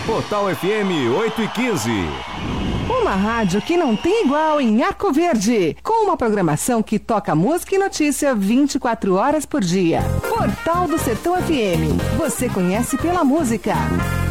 Portal FM 8h15. Uma rádio que não tem igual em Arco Verde, com uma programação que toca música e notícia 24 horas por dia. Portal do Sertão FM. Você conhece pela música.